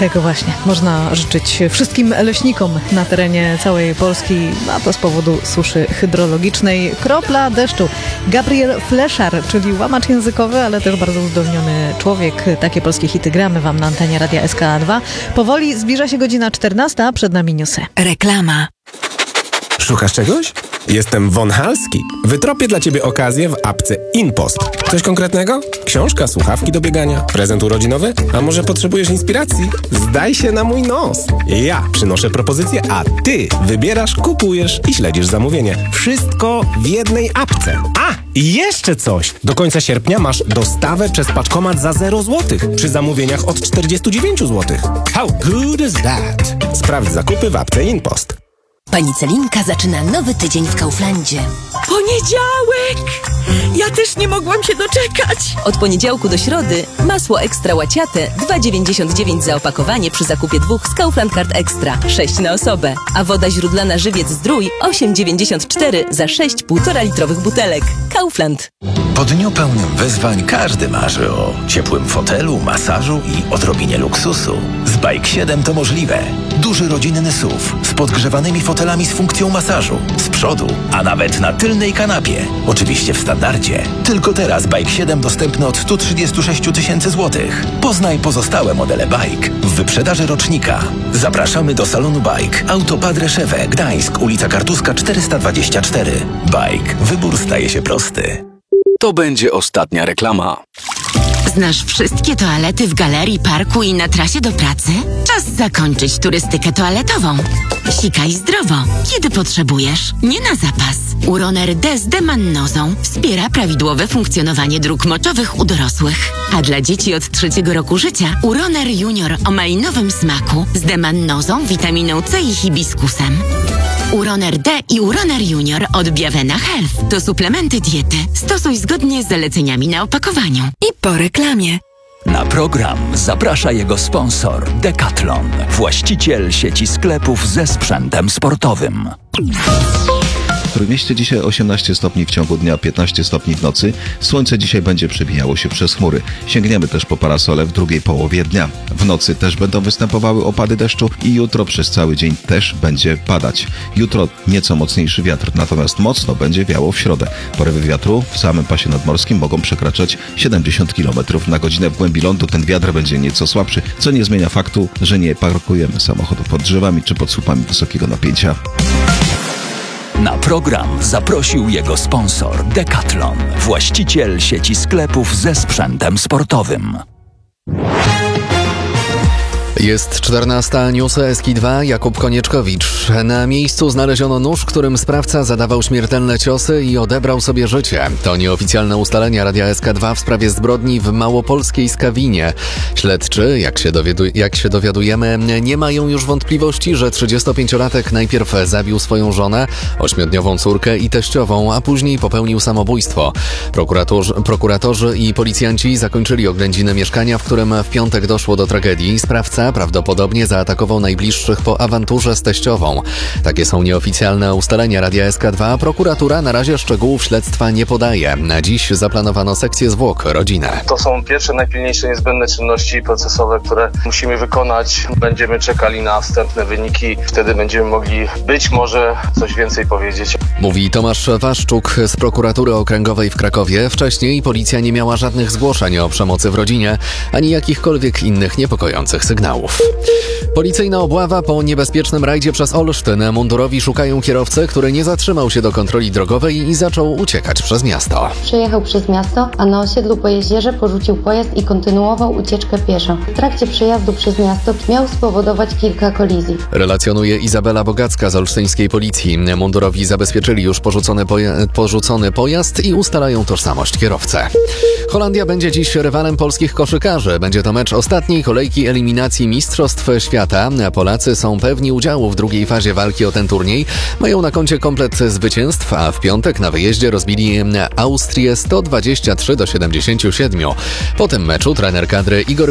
Tego właśnie można życzyć wszystkim leśnikom na terenie całej Polski, a to z powodu suszy hydrologicznej. Kropla deszczu. Gabriel Fleszar, czyli łamacz językowy, ale też bardzo uzdolniony człowiek. Takie polskie hity gramy wam na antenie Radia SK2. Powoli zbliża się godzina 14, a przed nami newsy. Reklama. Szukasz czegoś? Jestem Von Halski. Wytropię dla Ciebie okazję w apce InPost. Coś konkretnego? Książka, słuchawki do biegania, prezent urodzinowy? A może potrzebujesz inspiracji? Zdaj się na mój nos. Ja przynoszę propozycję, a Ty wybierasz, kupujesz i śledzisz zamówienie. Wszystko w jednej apce. A, i jeszcze coś! Do końca sierpnia masz dostawę przez paczkomat za 0 zł przy zamówieniach od 49 zł. How good is that? Sprawdź zakupy w apce InPost. Pani Celinka zaczyna nowy tydzień w Kauflandzie. Poniedziałek! Ja też nie mogłam się doczekać. Od poniedziałku do środy masło ekstra łaciate 2,99 za opakowanie przy zakupie 2 z Kaufland Card Extra. 6 na osobę. A woda źródlana Żywiec Zdrój 8,94 za 6 1,5 litrowych butelek. Kaufland. Po dniu pełnym wyzwań każdy marzy o ciepłym fotelu, masażu i odrobinie luksusu. Z Bike 7 to możliwe. Duży rodzinny SUV z podgrzewanymi fotelami z funkcją masażu. Z przodu, a nawet na tylnej kanapie. Oczywiście w standardzie. Tylko teraz Bike 7 dostępny od 136 000 złotych. Poznaj pozostałe modele Bike w wyprzedaży rocznika. Zapraszamy do salonu Bike. Auto Padre Szewę, Gdańsk, ulica Kartuska 424. Bike. Wybór staje się prosty. To będzie ostatnia reklama. Znasz wszystkie toalety w galerii, parku i na trasie do pracy? Czas zakończyć turystykę toaletową. Sikaj zdrowo, kiedy potrzebujesz, nie na zapas. Uroner D z demannozą wspiera prawidłowe funkcjonowanie dróg moczowych u dorosłych. A dla dzieci od 3 roku życia Uroner Junior o malinowym smaku z demannozą, witaminą C i hibiskusem. Uroner D i Uroner Junior od Biavena Health to suplementy diety. Stosuj zgodnie z zaleceniami na opakowaniu. I po reklamie. Na program zaprasza jego sponsor Decathlon, właściciel sieci sklepów ze sprzętem sportowym. W Trójmieście dzisiaj 18 stopni w ciągu dnia, 15 stopni w nocy. Słońce dzisiaj będzie przebijało się przez chmury. Sięgniemy też po parasole w drugiej połowie dnia. W nocy też będą występowały opady deszczu i jutro przez cały dzień też będzie padać. Jutro nieco mocniejszy wiatr, natomiast mocno będzie wiało w środę. Porywy wiatru w samym pasie nadmorskim mogą przekraczać 70 km na godzinę. W głębi lądu ten wiatr będzie nieco słabszy, co nie zmienia faktu, że nie parkujemy samochodów pod drzewami czy pod słupami wysokiego napięcia. Na program zaprosił jego sponsor Decathlon, właściciel sieci sklepów ze sprzętem sportowym. Jest 14, newsy SK2, Jakub Konieczkowicz. Na miejscu znaleziono nóż, którym sprawca zadawał śmiertelne ciosy i odebrał sobie życie. To nieoficjalne ustalenia Radia SK2 w sprawie zbrodni w małopolskiej Skawinie. Śledczy, jak się dowiadujemy, nie mają już wątpliwości, że 35-latek najpierw zabił swoją żonę, 8-dniową córkę i teściową, a później popełnił samobójstwo. Prokuratorzy i policjanci zakończyli oględziny mieszkania, w którym w piątek doszło do tragedii. Sprawca prawdopodobnie zaatakował najbliższych po awanturze z teściową. Takie są nieoficjalne ustalenia Radia SK2. Prokuratura na razie szczegółów śledztwa nie podaje. Na dziś zaplanowano sekcję zwłok, rodzinę. To są pierwsze, najpilniejsze, niezbędne czynności procesowe, które musimy wykonać. Będziemy czekali na wstępne wyniki. Wtedy będziemy mogli być może coś więcej powiedzieć. Mówi Tomasz Waszczuk z prokuratury okręgowej w Krakowie. Wcześniej policja nie miała żadnych zgłoszeń o przemocy w rodzinie, ani jakichkolwiek innych niepokojących sygnałów. Policyjna obława po niebezpiecznym rajdzie przez Olsztyn. Mundurowi szukają kierowcę, który nie zatrzymał się do kontroli drogowej i zaczął uciekać przez miasto. Przejechał przez miasto, a na osiedlu po jeziorze porzucił pojazd i kontynuował ucieczkę pieszo. W trakcie przejazdu przez miasto miał spowodować kilka kolizji. Relacjonuje Izabela Bogacka z olsztyńskiej policji. Mundurowi zabezpieczyli już porzucony pojazd i ustalają tożsamość kierowcy. Holandia będzie dziś rywalem polskich koszykarzy. Będzie to mecz ostatniej kolejki eliminacji Mistrzostw Świata. Polacy są pewni udziału w drugiej fazie walki o ten turniej. Mają na koncie komplet zwycięstw, a w piątek na wyjeździe rozbili Austrię 123-77. Po tym meczu trener kadry Igor